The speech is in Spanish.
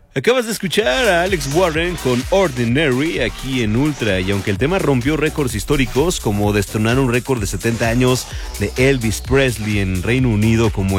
Acabas de escuchar a Alex Warren con Ordinary aquí en Ultra, y aunque el tema rompió récords históricos como destronar un récord de 70 años de Elvis Presley en Reino Unido como